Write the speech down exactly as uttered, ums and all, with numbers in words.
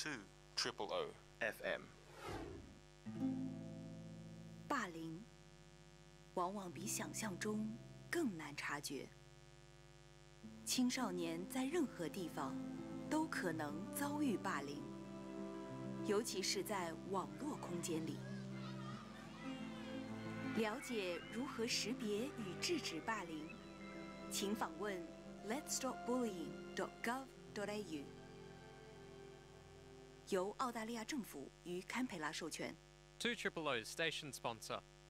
two triple O F M。 霸凌往往比想象中更难察觉。青少年在任何地方都可能遭遇霸凌，尤其是在网络空间里。了解如何识别与制止霸凌，请访问 let's stop bullying dot gov dot a u， 由澳大利亚政府与堪培拉授权。 two triple O's station sponsor.